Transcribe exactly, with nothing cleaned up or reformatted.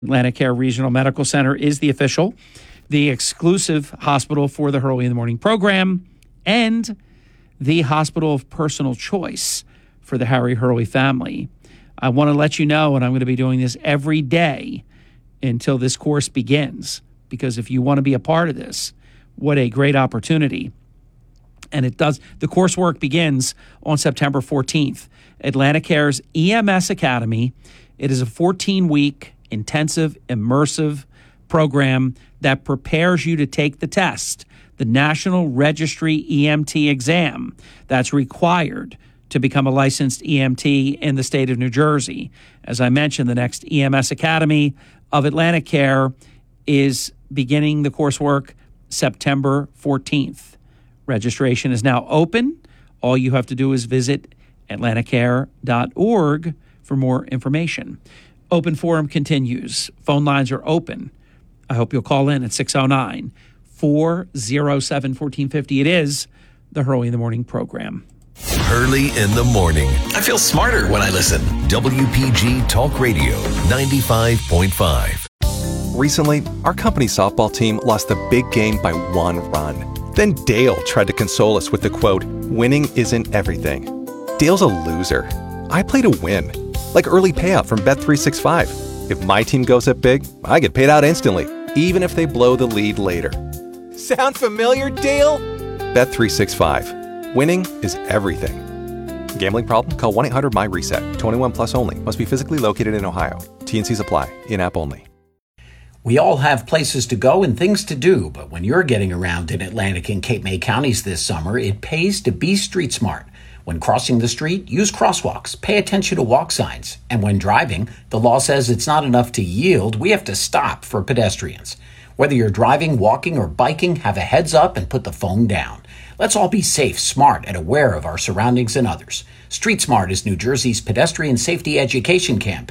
Atlanticare Regional Medical Center is the official, the exclusive hospital for the Hurley in the Morning program, and the hospital of personal choice for the Harry Hurley family. I want to let you know, and I'm going to be doing this every day until this course begins, because if you want to be a part of this, what a great opportunity. And it does. The coursework begins on September fourteenth. Atlanticare's E M S Academy. It is a fourteen-week intensive, immersive program that prepares you to take the test, the National Registry E M T exam that's required to become a licensed E M T in the state of New Jersey. As I mentioned, the next E M S Academy of Atlanticare is beginning the coursework September fourteenth. Registration is now open. All you have to do is visit atlanticare dot org for more information. Open forum continues. Phone lines are open. I hope you'll call in at six oh nine, four oh seven, one four five oh. It is the Hurley in the Morning program. Hurley in the Morning. I feel smarter when I listen. W P G Talk Radio ninety-five point five. Recently, our company softball team lost the big game by one run. Then Dale tried to console us with the quote, "Winning isn't everything." Dale's a loser. I play to win. Like early payout from Bet three sixty-five. If my team goes up big, I get paid out instantly, even if they blow the lead later. Sound familiar, Dale? Bet three sixty-five. Winning is everything. Gambling problem? Call one eight hundred my reset. twenty-one plus only. Must be physically located in Ohio. T and C's apply. In-app only. We all have places to go and things to do, but when you're getting around in Atlantic and Cape May counties this summer, it pays to be street smart. When crossing the street, use crosswalks, pay attention to walk signs, and when driving, the law says it's not enough to yield, we have to stop for pedestrians. Whether you're driving, walking, or biking, have a heads up and put the phone down. Let's all be safe, smart, and aware of our surroundings and others. Street Smart is New Jersey's pedestrian safety education campaign.